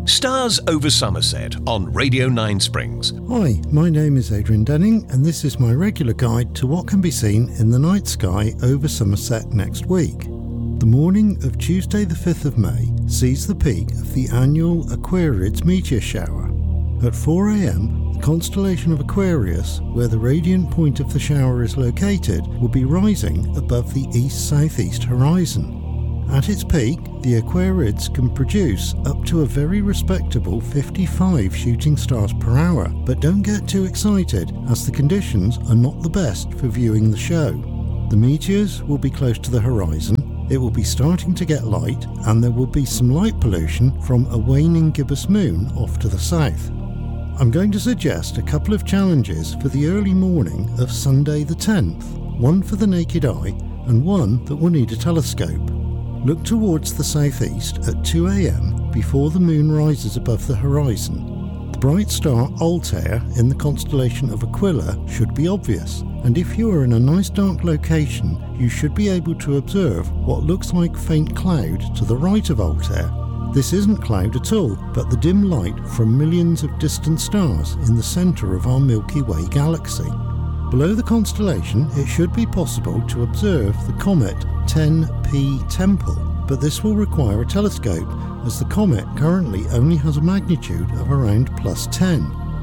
Stars over Somerset on Radio 9 Springs. Hi, my name is Adrian Denning and this is my regular guide to what can be seen in the night sky over Somerset next week. The morning of Tuesday the 5th of May sees the peak of the annual Aquariids meteor shower. At 4 a.m, the constellation of Aquarius, where the radiant point of the shower is located, will be rising above the east-southeast horizon. At its peak, the Aquariids can produce up to a very respectable 55 shooting stars per hour, but don't get too excited as the conditions are not the best for viewing the show. The meteors will be close to the horizon, it will be starting to get light, and there will be some light pollution from a waning gibbous moon off to the south. I'm going to suggest a couple of challenges for the early morning of Sunday the 10th, one for the naked eye and one that will need a telescope. Look towards the southeast at 2 a.m. before the moon rises above the horizon. The bright star Altair in the constellation of Aquila should be obvious, and if you are in a nice dark location, you should be able to observe what looks like faint cloud to the right of Altair. This isn't cloud at all, but the dim light from millions of distant stars in the centre of our Milky Way galaxy. Below the constellation, it should be possible to observe the comet 10P Tempel, but this will require a telescope as the comet currently only has a magnitude of around plus 10.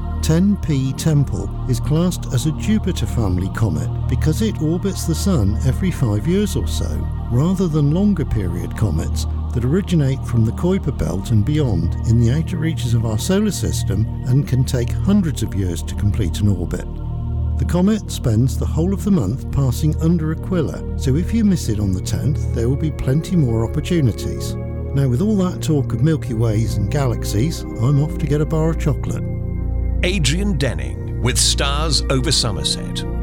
10P Tempel is classed as a Jupiter family comet because it orbits the Sun every 5 years or so, rather than longer period comets that originate from the Kuiper belt and beyond in the outer reaches of our solar system and can take hundreds of years to complete an orbit. The comet spends the whole of the month passing under Aquila, so if you miss it on the 10th, there will be plenty more opportunities. Now, with all that talk of Milky Ways and galaxies, I'm off to get a bar of chocolate. Adrian Denning with Stars over Somerset.